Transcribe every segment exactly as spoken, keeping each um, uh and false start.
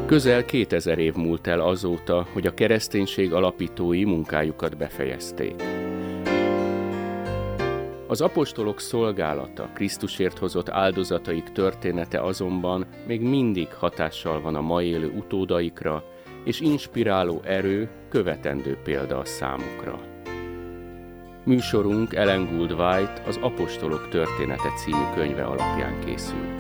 Közel kétezer év múlt el azóta, hogy a kereszténység alapítói munkájukat befejezték. Az apostolok szolgálata, Krisztusért hozott áldozataik története azonban még mindig hatással van a ma élő utódaikra, és inspiráló erő, követendő példa a számukra. Műsorunk Ellen Gould White az Apostolok története című könyve alapján készült.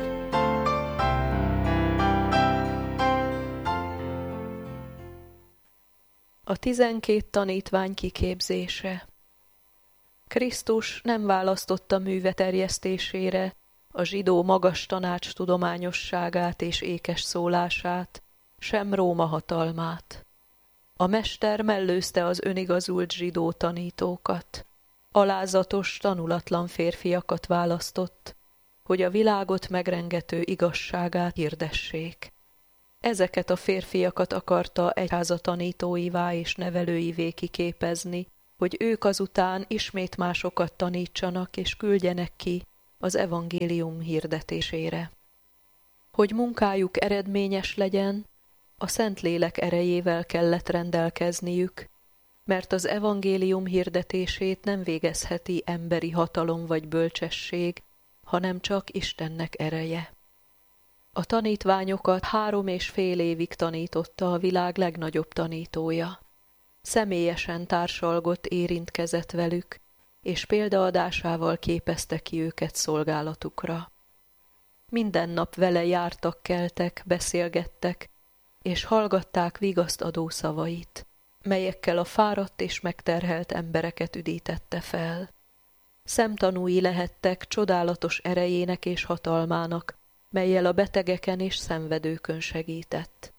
A tizenkét tanítvány kiképzése. Krisztus nem választotta műve terjesztésére a zsidó magas tanács tudományosságát és ékes szólását, sem Róma hatalmát. A mester mellőzte az önigazult zsidó tanítókat. Alázatos, tanulatlan férfiakat választott, hogy a világot megrengető igazságát hirdessék. Ezeket a férfiakat akarta egyháza tanítóivá és nevelőivé kiképezni, hogy ők azután ismét másokat tanítsanak és küldjenek ki az evangélium hirdetésére. Hogy munkájuk eredményes legyen, a Szentlélek erejével kellett rendelkezniük, mert az evangélium hirdetését nem végezheti emberi hatalom vagy bölcsesség, hanem csak Istennek ereje. A tanítványokat három és fél évig tanította a világ legnagyobb tanítója. Személyesen társalgott, érintkezett velük, és példaadásával képezte ki őket szolgálatukra. Minden nap vele jártak, keltek, beszélgettek, és hallgatták vigasztadó szavait, melyekkel a fáradt és megterhelt embereket üdítette fel. Szemtanúi lehettek csodálatos erejének és hatalmának, mellyel a betegeken és szenvedőkön segített.